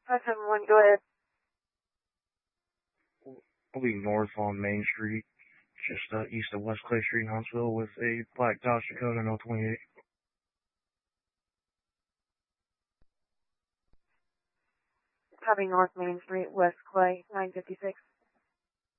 571, go ahead. I'll be north on Main Street, just east of West Clay Street in Huntsville with a black Dodge Dakota 028. Copy North Main Street, West Clay, 956.